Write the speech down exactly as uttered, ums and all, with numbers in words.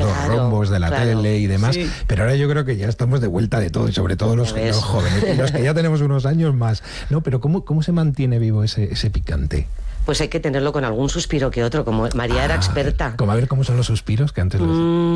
claro, dos rombos de la claro. tele y demás, Sí. pero ahora yo creo que ya estamos de vuelta de todo, y sobre todo los, los jóvenes, y los que ya tenemos unos años más. No, pero ¿cómo, cómo se mantiene vivo ese, ese picante? Pues hay que tenerlo con algún suspiro que otro, como María ah, era experta. Como a ver cómo son los suspiros que antes les... Mm.